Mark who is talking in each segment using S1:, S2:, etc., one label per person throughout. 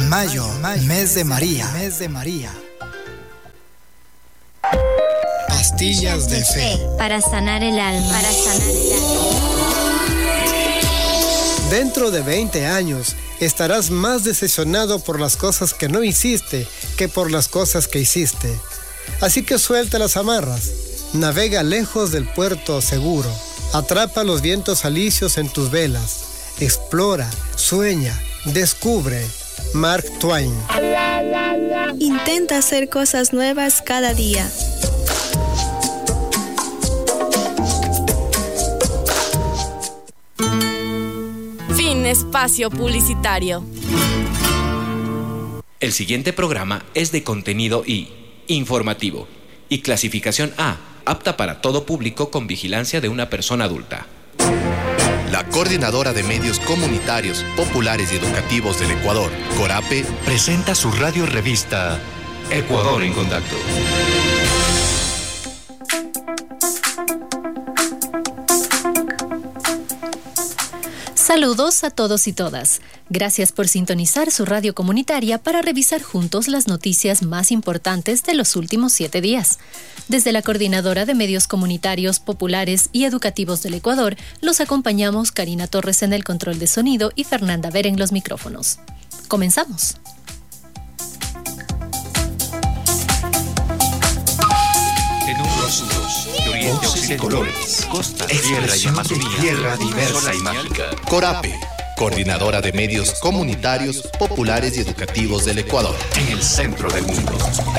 S1: Mayo, mes de María. Pastillas de fe.
S2: Para sanar el alma.
S3: Dentro de 20 años estarás más decepcionado por las cosas que no hiciste que por las cosas que hiciste. Así que suelta las amarras, navega lejos del puerto seguro, atrapa los vientos alisios en tus velas, explora, sueña, descubre. Mark Twain.
S4: Intenta hacer cosas nuevas cada día.
S5: Fin espacio publicitario.
S6: El siguiente programa es de contenido I, informativo, y clasificación A, apta para todo público con vigilancia de una persona adulta.
S7: La Coordinadora de Medios Comunitarios, Populares y Educativos del Ecuador, CORAPE, presenta su radio revista
S6: Ecuador en Contacto.
S8: Saludos a todos y todas. Gracias por sintonizar su radio comunitaria para revisar juntos las noticias más importantes de los últimos 7 días. Desde la Coordinadora de Medios Comunitarios, Populares y Educativos del Ecuador, los acompañamos Karina Torres en el control de sonido y Fernanda Vera en los micrófonos. Comenzamos.
S7: De Oriente a Occidente, colores, costa, tierra y Amazonía, tierra diversa y mágica. CORAPE, Coordinadora de Medios Comunitarios, Populares y Educativos del Ecuador, en el centro del mundo.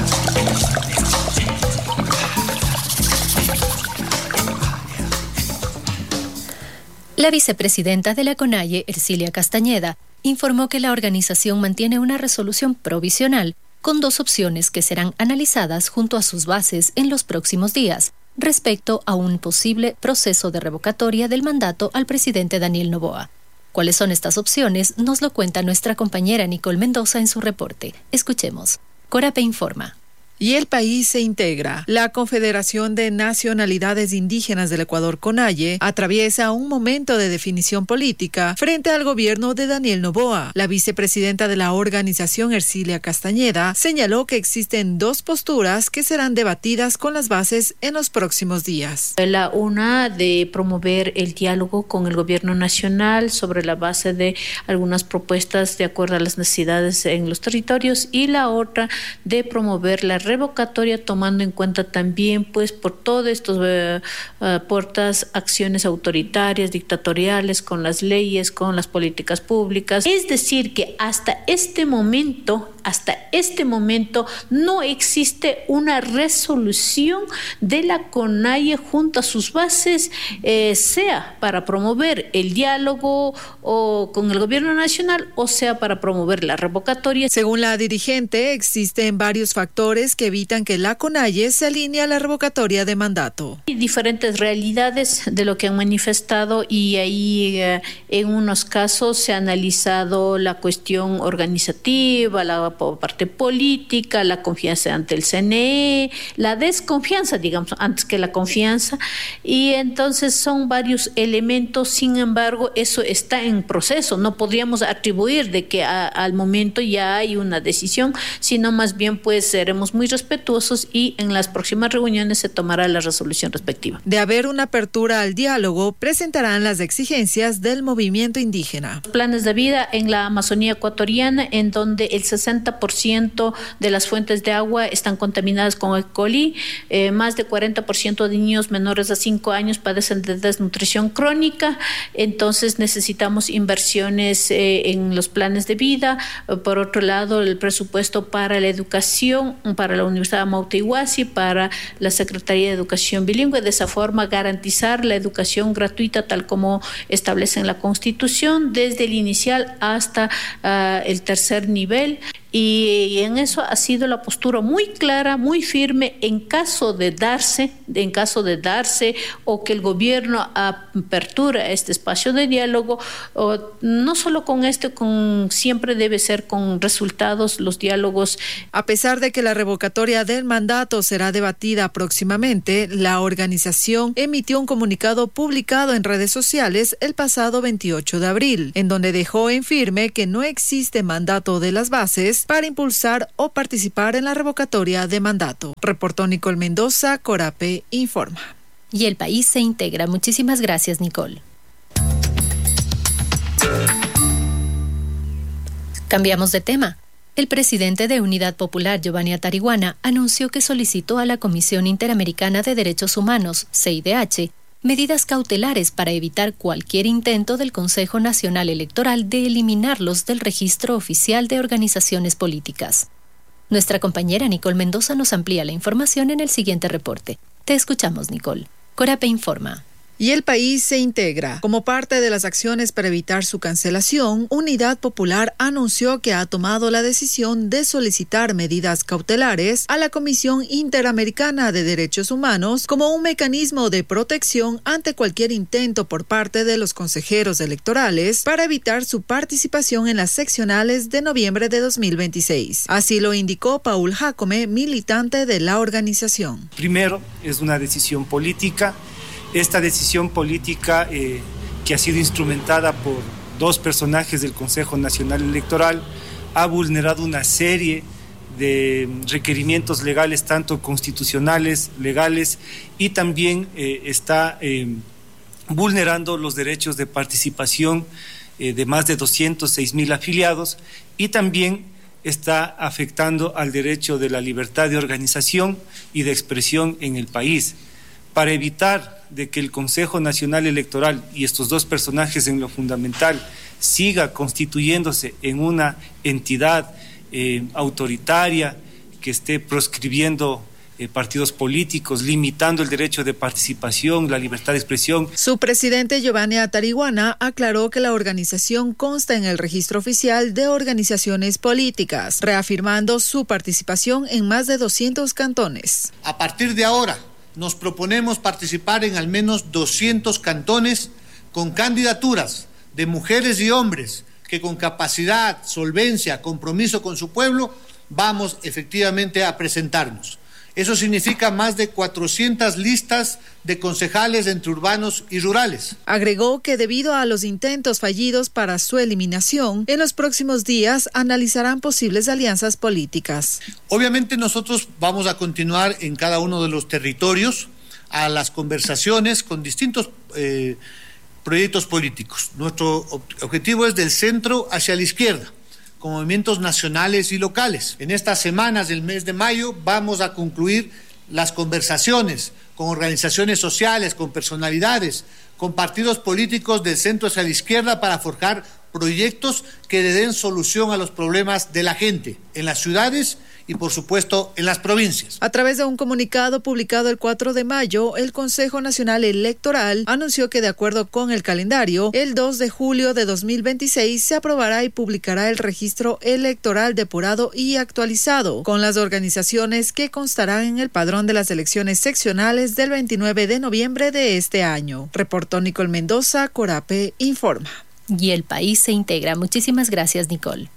S8: La vicepresidenta de la CONAIE, Ercilia Castañeda, informó que la organización mantiene una resolución provisional con 2 opciones que serán analizadas junto a sus bases en los próximos días, respecto a un posible proceso de revocatoria del mandato al presidente Daniel Noboa. ¿Cuáles son estas opciones? Nos lo cuenta nuestra compañera Nicole Mendoza en su reporte. Escuchemos. CORAPE informa.
S9: Y el país se integra. La Confederación de Nacionalidades Indígenas del Ecuador, CONAIE, atraviesa un momento de definición política frente al gobierno de Daniel Noboa. La vicepresidenta de la organización, Ercilia Castañeda, señaló que existen 2 posturas que serán debatidas con las bases en los próximos días.
S10: La una de promover el diálogo con el gobierno nacional sobre la base de algunas propuestas de acuerdo a las necesidades en los territorios, y la otra de promover la revocatoria tomando en cuenta también pues por todas estas portas acciones autoritarias, dictatoriales, con las leyes, con las políticas públicas. Es decir que hasta este momento no existe una resolución de la CONAIE junto a sus bases, sea para promover el diálogo o con el gobierno nacional o sea para promover la revocatoria.
S9: Según la dirigente, existen varios factores que evitan que la CONAIE se alinee a la revocatoria de mandato.
S10: Hay diferentes realidades de lo que han manifestado y ahí en unos casos se ha analizado la cuestión organizativa, la parte política, la confianza ante el CNE, la desconfianza, digamos, antes que la confianza, y entonces son varios elementos. Sin embargo, eso está en proceso, no podríamos atribuir de que al momento ya hay una decisión, sino más bien pues seremos muy respetuosos y en las próximas reuniones se tomará la resolución respectiva.
S9: De haber una apertura al diálogo, presentarán las exigencias del movimiento indígena.
S10: Planes de vida en la Amazonía ecuatoriana, en donde el 60% de las fuentes de agua están contaminadas con E. coli, más de 40% de niños menores a 5 años padecen de desnutrición crónica, entonces necesitamos inversiones en los planes de vida. Por otro lado, el presupuesto para la educación, para la Universidad de Mautehuasi, para la Secretaría de Educación Bilingüe, de esa forma garantizar la educación gratuita tal como establece en la Constitución, desde el inicial hasta el tercer nivel. Y en eso ha sido la postura muy clara, muy firme, en caso de darse o que el gobierno apertura este espacio de diálogo, no solo con siempre debe ser con resultados los diálogos.
S9: A pesar de que la revocatoria del mandato será debatida próximamente, la organización emitió un comunicado publicado en redes sociales el pasado 28 de abril, en donde dejó en firme que no existe mandato de las bases para impulsar o participar en la revocatoria de mandato. Reportó Nicole Mendoza, Corape informa.
S8: Y el país se integra. Muchísimas gracias, Nicole. Cambiamos de tema. El presidente de Unidad Popular, Giovanni Atariguana, anunció que solicitó a la Comisión Interamericana de Derechos Humanos, CIDH, medidas cautelares para evitar cualquier intento del Consejo Nacional Electoral de eliminarlos del registro oficial de organizaciones políticas. Nuestra compañera Nicole Mendoza nos amplía la información en el siguiente reporte. Te escuchamos, Nicole. Corape informa.
S9: Y el país se integra. Como parte de las acciones para evitar su cancelación, Unidad Popular anunció que ha tomado la decisión de solicitar medidas cautelares a la Comisión Interamericana de Derechos Humanos como un mecanismo de protección ante cualquier intento por parte de los consejeros electorales para evitar su participación en las seccionales de noviembre de 2026. Así lo indicó Paul Jacome, militante de la organización.
S2: Primero, es una decisión política. Esta decisión política que ha sido instrumentada por dos personajes del Consejo Nacional Electoral ha vulnerado una serie de requerimientos legales, tanto constitucionales, legales, y también está vulnerando los derechos de participación de más de 206,000 afiliados, y también está afectando al derecho de la libertad de organización y de expresión en el país. Para evitar de que el Consejo Nacional Electoral y estos dos personajes en lo fundamental siga constituyéndose en una entidad autoritaria que esté proscribiendo partidos políticos, limitando el derecho de participación, la libertad de expresión.
S9: Su presidente Giovanni Atariguana aclaró que la organización consta en el registro oficial de organizaciones políticas, reafirmando su participación en más de 200 cantones.
S11: A partir de ahora, nos proponemos participar en al menos 200 cantones con candidaturas de mujeres y hombres que con capacidad, solvencia, compromiso con su pueblo, vamos efectivamente a presentarnos. Eso significa más de 400 listas de concejales entre urbanos y rurales.
S9: Agregó que debido a los intentos fallidos para su eliminación, en los próximos días analizarán posibles alianzas políticas.
S11: Obviamente nosotros vamos a continuar en cada uno de los territorios a las conversaciones con distintos proyectos políticos. Nuestro objetivo es del centro hacia la izquierda, con movimientos nacionales y locales. En estas semanas del mes de mayo vamos a concluir las conversaciones con organizaciones sociales, con personalidades, con partidos políticos del centro hacia la izquierda para forjar proyectos que le den solución a los problemas de la gente en las ciudades y, por supuesto, en las provincias.
S9: A través de un comunicado publicado el 4 de mayo, el Consejo Nacional Electoral anunció que, de acuerdo con el calendario, el 2 de julio de 2026 se aprobará y publicará el registro electoral depurado y actualizado, con las organizaciones que constarán en el padrón de las elecciones seccionales del 29 de noviembre de este año. Reportó Nicole Mendoza, Corape informa.
S8: Y el país se integra. Muchísimas gracias, Nicole.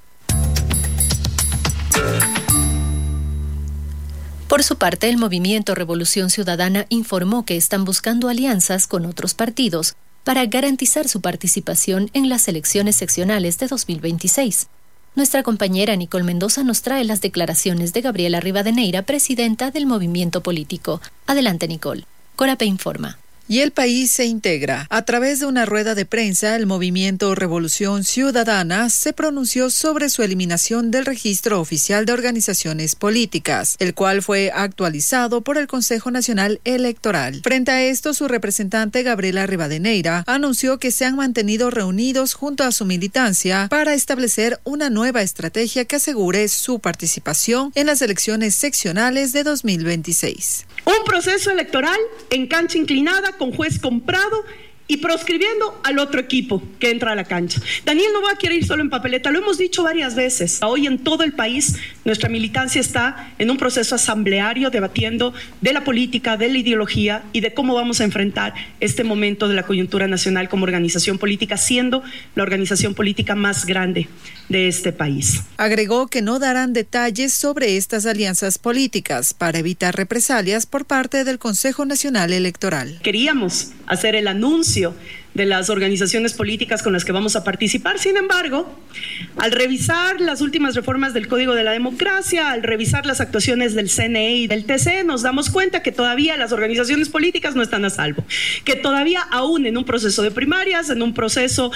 S8: Por su parte, el Movimiento Revolución Ciudadana informó que están buscando alianzas con otros partidos para garantizar su participación en las elecciones seccionales de 2026. Nuestra compañera Nicole Mendoza nos trae las declaraciones de Gabriela Rivadeneira, presidenta del movimiento político. Adelante, Nicole. Corape informa.
S9: Y el país se integra. A través de una rueda de prensa, el Movimiento Revolución Ciudadana se pronunció sobre su eliminación del registro oficial de organizaciones políticas, el cual fue actualizado por el Consejo Nacional Electoral. Frente a esto, su representante Gabriela Rivadeneira anunció que se han mantenido reunidos junto a su militancia para establecer una nueva estrategia que asegure su participación en las elecciones seccionales de 2026.
S12: Un proceso electoral en cancha inclinada, con juez comprado y proscribiendo al otro equipo que entra a la cancha. Daniel Noboa quiere ir solo en papeleta, lo hemos dicho varias veces. Hoy en todo el país nuestra militancia está en un proceso asambleario debatiendo de la política, de la ideología y de cómo vamos a enfrentar este momento de la coyuntura nacional como organización política, siendo la organización política más grande de este país.
S9: Agregó que no darán detalles sobre estas alianzas políticas para evitar represalias por parte del Consejo Nacional Electoral.
S12: Queríamos hacer el anuncio de las organizaciones políticas con las que vamos a participar. Sin embargo, al revisar las últimas reformas del Código de la Democracia, al revisar las actuaciones del CNE y del TC, nos damos cuenta que todavía las organizaciones políticas no están a salvo, que todavía aún en un proceso de primarias, en un proceso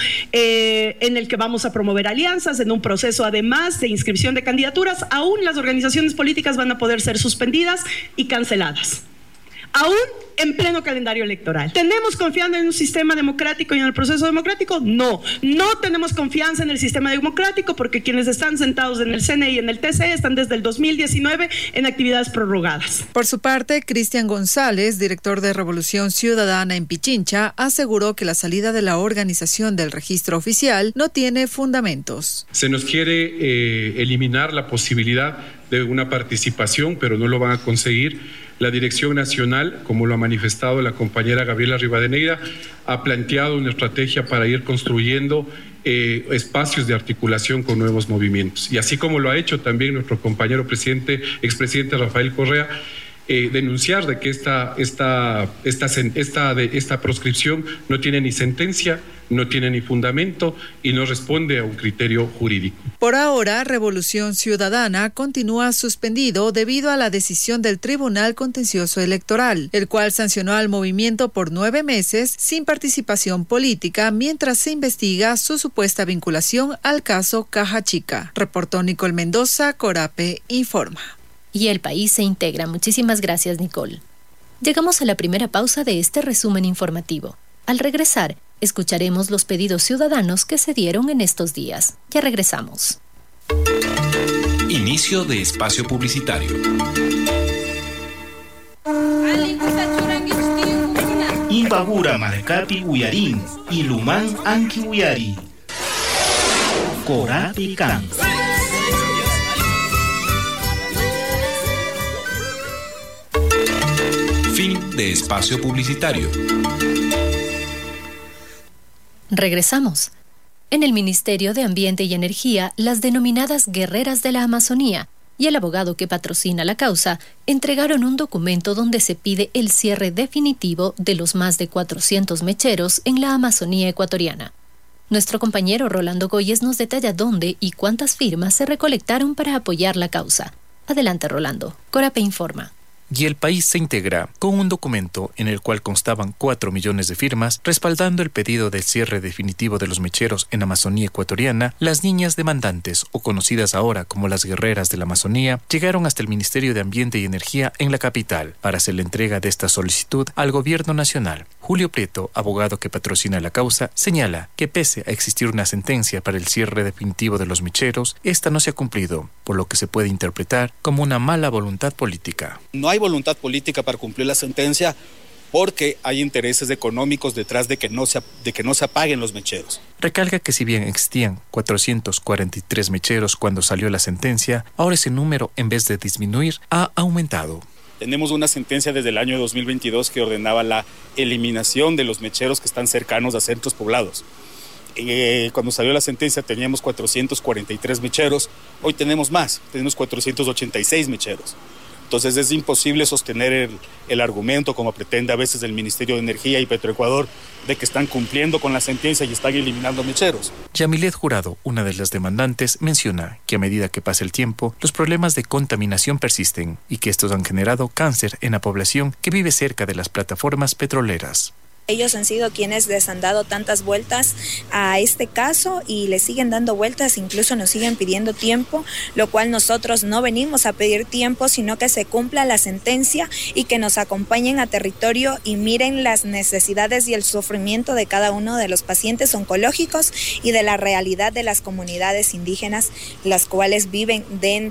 S12: en el que vamos a promover alianzas, en un proceso además de inscripción de candidaturas, aún las organizaciones políticas van a poder ser suspendidas y canceladas. Aún en pleno calendario electoral. ¿Tenemos confianza en un sistema democrático y en el proceso democrático? No, no tenemos confianza en el sistema democrático porque quienes están sentados en el CNE y en el TC están desde el 2019 en actividades prorrogadas.
S9: Por su parte, Cristian González, director de Revolución Ciudadana en Pichincha, aseguró que la salida de la organización del registro oficial no tiene fundamentos.
S13: Se nos quiere eliminar la posibilidad de una participación, pero no lo van a conseguir. La Dirección Nacional, como lo ha manifestado la compañera Gabriela Rivadeneira, ha planteado una estrategia para ir construyendo espacios de articulación con nuevos movimientos. Y así como lo ha hecho también nuestro compañero expresidente Rafael Correa, denunciar de que esta proscripción no tiene ni sentencia, no tiene ni fundamento y no responde a un criterio jurídico.
S9: Por ahora, Revolución Ciudadana continúa suspendido debido a la decisión del Tribunal Contencioso Electoral, el cual sancionó al movimiento por 9 meses sin participación política mientras se investiga su supuesta vinculación al caso Caja Chica. Reportó Nicole Mendoza, Corape Informa.
S8: Y el país se integra. Muchísimas gracias, Nicole. Llegamos a la primera pausa de este resumen informativo. Al regresar, escucharemos los pedidos ciudadanos que se dieron en estos días. Ya regresamos.
S6: Inicio de espacio publicitario.
S14: Imbabura Marcapi Uyarín, Ilumán Anki Uyari. Corapi Can.
S6: Fin de espacio publicitario.
S8: Regresamos. En el Ministerio de Ambiente y Energía, las denominadas Guerreras de la Amazonía y el abogado que patrocina la causa entregaron un documento donde se pide el cierre definitivo de los más de 400 mecheros en la Amazonía ecuatoriana. Nuestro compañero Rolando Goyes nos detalla dónde y cuántas firmas se recolectaron para apoyar la causa. Adelante, Rolando. Corape informa.
S15: Y el país se integra con un documento en el cual constaban 4 millones de firmas respaldando el pedido del cierre definitivo de los mecheros en Amazonía ecuatoriana. Las niñas demandantes, o conocidas ahora como las Guerreras de la Amazonía, llegaron hasta el Ministerio de Ambiente y Energía en la capital para hacer la entrega de esta solicitud al gobierno nacional. Julio Prieto, abogado que patrocina la causa, señala que pese a existir una sentencia para el cierre definitivo de los mecheros, esta no se ha cumplido, por lo que se puede interpretar como una mala voluntad política.
S16: No hay voluntad política para cumplir la sentencia porque hay intereses económicos detrás de que no se apaguen los mecheros.
S15: Recalca que si bien existían 443 mecheros cuando salió la sentencia, ahora ese número, en vez de disminuir, ha aumentado.
S16: Tenemos una sentencia desde el año 2022 que ordenaba la eliminación de los mecheros que están cercanos a centros poblados. Cuando salió la sentencia teníamos 443 mecheros, hoy tenemos más, tenemos 486 mecheros. Entonces es imposible sostener el argumento, como pretende a veces el Ministerio de Energía y Petroecuador, de que están cumpliendo con la sentencia y están eliminando mecheros.
S15: Yamilet Jurado, una de las demandantes, menciona que a medida que pasa el tiempo, los problemas de contaminación persisten y que estos han generado cáncer en la población que vive cerca de las plataformas petroleras.
S17: Ellos han sido quienes les han dado tantas vueltas a este caso y le siguen dando vueltas, incluso nos siguen pidiendo tiempo, lo cual nosotros no venimos a pedir tiempo, sino que se cumpla la sentencia y que nos acompañen a territorio y miren las necesidades y el sufrimiento de cada uno de los pacientes oncológicos y de la realidad de las comunidades indígenas, las cuales viven dentro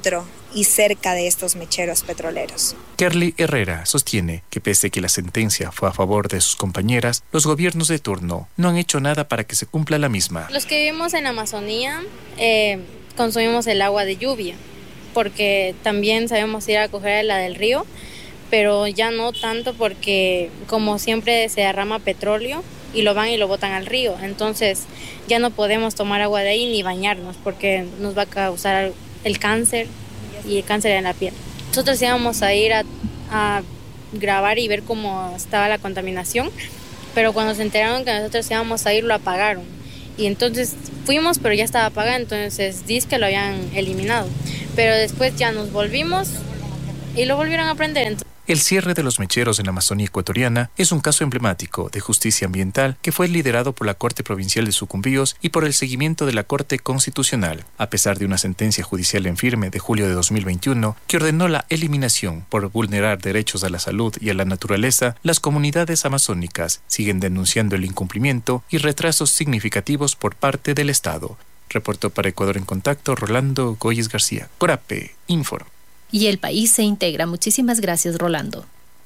S17: y cerca de estos mecheros petroleros.
S15: Kerly Herrera sostiene que pese a que la sentencia fue a favor de sus compañeras, los gobiernos de turno no han hecho nada para que se cumpla la misma.
S18: Los que vivimos en Amazonía consumimos el agua de lluvia, porque también sabemos ir a coger la del río, pero ya no tanto porque como siempre se derrama petróleo y lo van y lo botan al río, entonces ya no podemos tomar agua de ahí ni bañarnos porque nos va a causar el cáncer y el cáncer en la piel. Nosotros íbamos a ir a grabar y ver cómo estaba la contaminación, pero cuando se enteraron que nosotros íbamos a ir lo apagaron y entonces fuimos pero ya estaba apagado, entonces dice que lo habían eliminado, pero después ya nos volvimos y lo volvieron a prender.
S15: El cierre de los mecheros en la Amazonía ecuatoriana es un caso emblemático de justicia ambiental que fue liderado por la Corte Provincial de Sucumbíos y por el seguimiento de la Corte Constitucional, a pesar de una sentencia judicial en firme de julio de 2021 que ordenó la eliminación por vulnerar derechos a la salud y a la naturaleza. Las comunidades amazónicas siguen denunciando el incumplimiento y retrasos significativos por parte del Estado. Reportó para Ecuador en Contacto Rolando Goyes García. Corape informa.
S8: Y el país se integra. Muchísimas gracias, Rolando.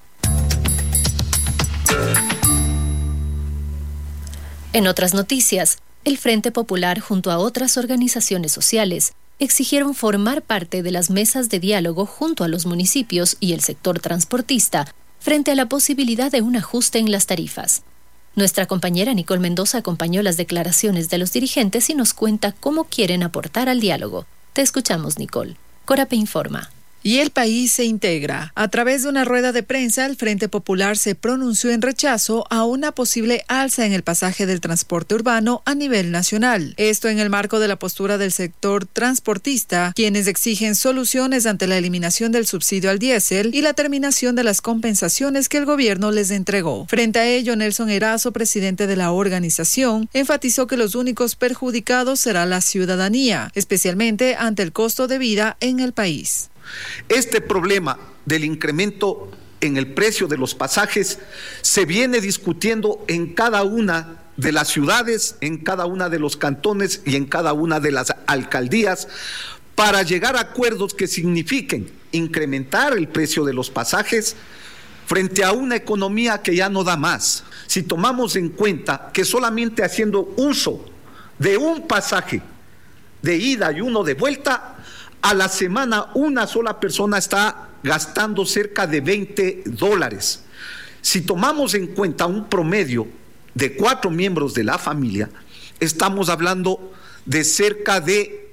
S8: En otras noticias, el Frente Popular junto a otras organizaciones sociales exigieron formar parte de las mesas de diálogo junto a los municipios y el sector transportista frente a la posibilidad de un ajuste en las tarifas. Nuestra compañera Nicole Mendoza acompañó las declaraciones de los dirigentes y nos cuenta cómo quieren aportar al diálogo. Te escuchamos, Nicole. Corape informa.
S9: Y el país se integra. A través de una rueda de prensa, el Frente Popular se pronunció en rechazo a una posible alza en el pasaje del transporte urbano a nivel nacional. Esto en el marco de la postura del sector transportista, quienes exigen soluciones ante la eliminación del subsidio al diésel y la terminación de las compensaciones que el gobierno les entregó. Frente a ello, Nelson Erazo, presidente de la organización, enfatizó que los únicos perjudicados será la ciudadanía, especialmente ante el costo de vida en el país.
S19: Este problema del incremento en el precio de los pasajes se viene discutiendo en cada una de las ciudades, en cada una de los cantones y en cada una de las alcaldías para llegar a acuerdos que signifiquen incrementar el precio de los pasajes frente a una economía que ya no da más. Si tomamos en cuenta que solamente haciendo uso de un pasaje de ida y uno de vuelta, a la semana una sola persona está gastando cerca de $20. Si tomamos en cuenta un promedio de 4 miembros de la familia, estamos hablando de cerca de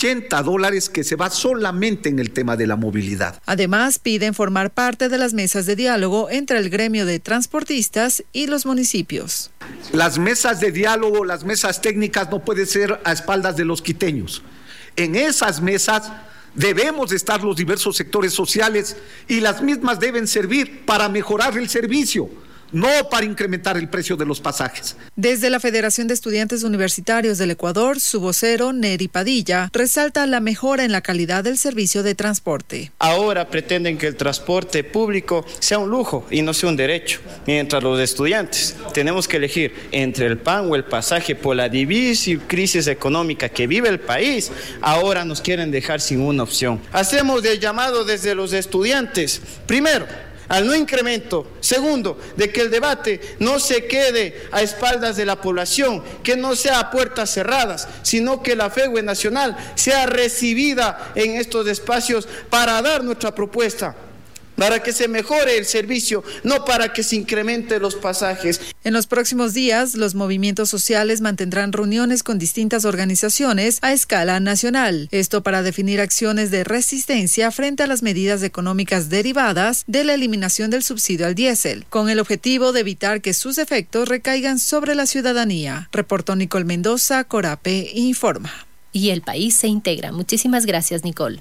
S19: $80 que se va solamente en el tema de la movilidad.
S9: Además, piden formar parte de las mesas de diálogo entre el gremio de transportistas y los municipios.
S19: Las mesas de diálogo, las mesas técnicas no pueden ser a espaldas de los quiteños. En esas mesas debemos estar los diversos sectores sociales y las mismas deben servir para mejorar el servicio, no para incrementar el precio de los pasajes.
S9: Desde la Federación de Estudiantes Universitarios del Ecuador, su vocero, Neri Padilla, resalta la mejora en la calidad del servicio de transporte.
S20: Ahora pretenden que el transporte público sea un lujo y no sea un derecho, mientras los estudiantes tenemos que elegir entre el pan o el pasaje por la difícil crisis económica que vive el país. Ahora nos quieren dejar sin una opción. Hacemos el llamado desde los estudiantes, primero, al no incremento. Segundo, de que el debate no se quede a espaldas de la población, que no sea a puertas cerradas, sino que la FEWE nacional sea recibida en estos espacios para dar nuestra propuesta, para que se mejore el servicio, no para que se incrementen los pasajes.
S9: En los próximos días, los movimientos sociales mantendrán reuniones con distintas organizaciones a escala nacional. Esto para definir acciones de resistencia frente a las medidas económicas derivadas de la eliminación del subsidio al diésel, con el objetivo de evitar que sus efectos recaigan sobre la ciudadanía. Reportó Nicole Mendoza, Corape informa.
S8: Y el país se integra. Muchísimas gracias, Nicole.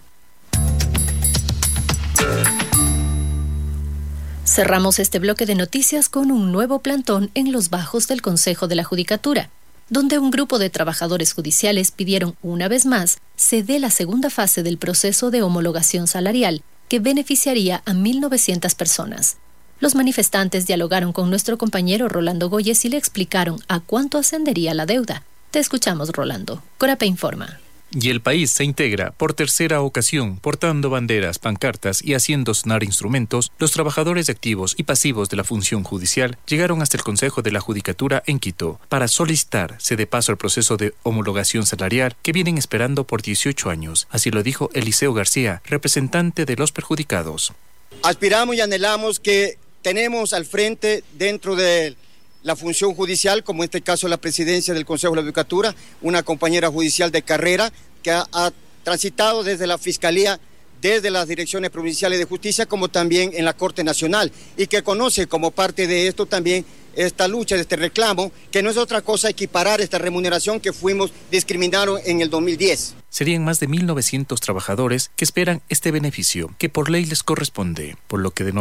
S8: Cerramos este bloque de noticias con un nuevo plantón en los bajos del Consejo de la Judicatura, donde un grupo de trabajadores judiciales pidieron una vez más se dé la segunda fase del proceso de homologación salarial que beneficiaría a 1.900 personas. Los manifestantes dialogaron con nuestro compañero Rolando Goyes y le explicaron a cuánto ascendería la deuda. Te escuchamos, Rolando. Corape informa.
S15: Y el país se integra por tercera ocasión, portando banderas, pancartas y haciendo sonar instrumentos. Los trabajadores activos y pasivos de la función judicial llegaron hasta el Consejo de la Judicatura en Quito para solicitar se dé paso al proceso de homologación salarial que vienen esperando por 18 años. Así lo dijo Eliseo García, representante de los perjudicados.
S21: Aspiramos y anhelamos que tenemos al frente dentro de la función judicial, como en este caso la presidencia del Consejo de la Judicatura, una compañera judicial de carrera que ha transitado desde la Fiscalía, desde las direcciones provinciales de justicia, como también en la Corte Nacional, y que conoce como parte de esto también esta lucha, de este reclamo, que no es otra cosa equiparar esta remuneración que fuimos discriminados en el 2010.
S15: Serían más de 1.900 trabajadores que esperan este beneficio, que por ley les corresponde, por lo que